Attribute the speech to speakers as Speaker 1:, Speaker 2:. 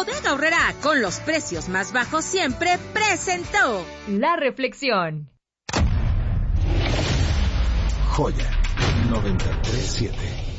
Speaker 1: Bodega Aurrerá, con los precios más bajos siempre, presentó
Speaker 2: La Reflexión.
Speaker 3: Joya 93.7